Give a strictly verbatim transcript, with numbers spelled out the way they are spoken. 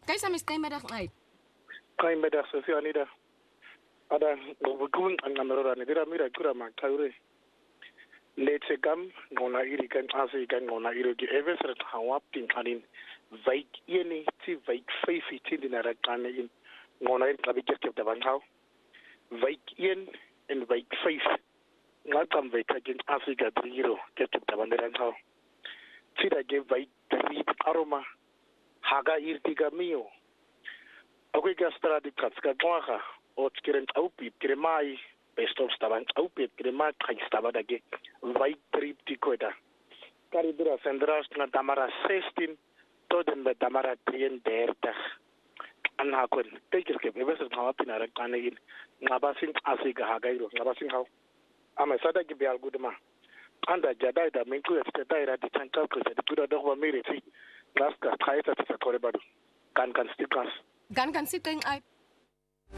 Kijk eens mijn middag uit. Kain middag Sofia nida. Ada ngobukung angamero ni dira mira kura makaure. Letse gam ngona iri kan asi kan ngona iri ki evesret hawap tin kanin. Vaik yeni ti vaik feifi tin dinara kane in ngona in klabi kep da banhau. Vaik yen en vaik feif. Ngakam vaik kan asi ga triro kep da bandera hau. Tida ge vaik tri aroma haga irtiga mio. Oké, gastra di katska kwaga. Ot kirent aupi, kiremai, bestof staban aupi, kiremai kai stabadage. Vai trip di koda. Karidura sendras na damara zestien tot en met damara drieëndertig. En hakon, kijk eens, we hebben het gehad in een kane in. Nabasing asiga hagairo, nabasing hau. Ama sada gibi al gudema. Anda jadai da minku efte daira di tankal kuse di kuda dogwa miriti. Laska kaisa tisa korebadu. Kan kan stikas. Gan kan zitten uit.